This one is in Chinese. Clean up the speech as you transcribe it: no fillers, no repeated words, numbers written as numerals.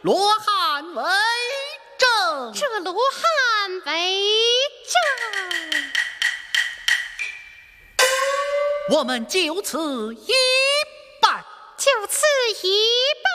罗汉为证。 这罗汉为证。 我们就此一拜。 就此一拜。